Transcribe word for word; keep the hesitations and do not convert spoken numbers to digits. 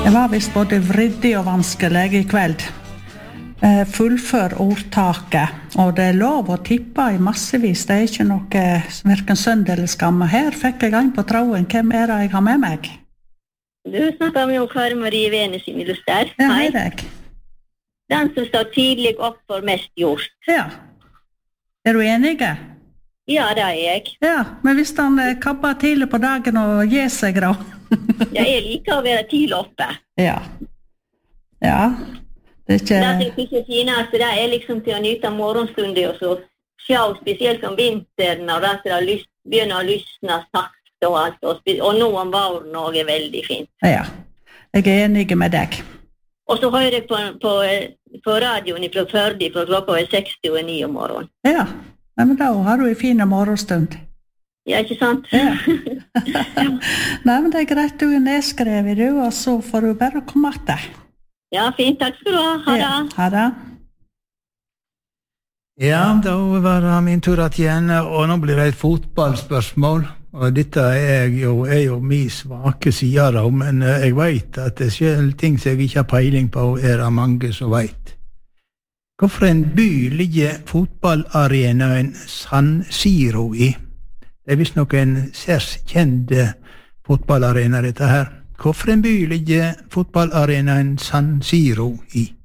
Det var visst både vriddig og vanskelig I kveld. Eh, fullfør ordtaket, og det er lov å tippe I massevis. Det er ikke noe hverken synd eller skam. Her fikk jeg en på tråden. Hvem er det jeg har med meg? Du snakker med Kari Marie Vene sin illuster. Ja, hei deg. Den som står tidlig opp for mest gjort. Ja. Er du enige? Ja, det er jeg. Ja, men hvis han eh, kabber tidlig på dagen og gir seg da? Ja, jeg liker å være tidlig oppe. Ja. Ja. Det er ikke... Det er ikke finest, det er liksom til å nyte morgenstunder og så se, spesielt om vinteren, og det er lyst, begynner å lysne sakte og alt, og, og nå om våren også er veldig fint. Ja, jeg er enig med deg. Og så hører jeg på, på, på radioen fra Førde, for klokka er seksti og ni om morgenen. Ja, men da har du en fin morgenstund. Ja, ikke sant? Ja. Nei, men det er greit, du er nedskrevet, du, og så får du bare komme etter. Ja, fint, takk skal du ha. Ha det. Ja, ha det. Ja, da var det min tur igjen, og nå blir det et fotballspørsmål. Og dette er jo, er jo min svake side da, men jeg vet at det selv ting som jeg ikke har peiling på, er det mange som vet. Hvorfor en by ligger fotballarenaen San Siro I? Det er visst noen særs kjente fotballarena dette her. Hvorfor en by ligger fotballarenaen San Siro I?